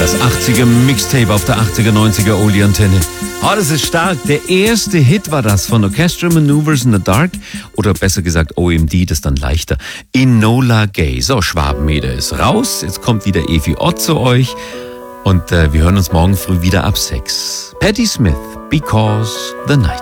Das 80er Mixtape auf der 80er, 90er Oli-Antenne. Oh, das ist stark. Der erste Hit war das von Orchestral Maneuvers in the Dark. Oder besser gesagt OMD, das ist dann leichter. Enola Gay. So, Schwabenmeter ist raus. Jetzt kommt wieder Evi Ott zu euch. Und wir hören uns morgen früh wieder ab 6. Patti Smith, Because the Night.